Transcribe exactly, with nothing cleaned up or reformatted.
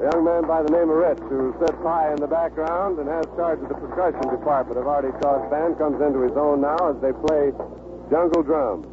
A young man by the name of Rich, who sits high in the background and has charge of the percussion department of Artie Shaw's band, comes into his own now as they play jungle drums.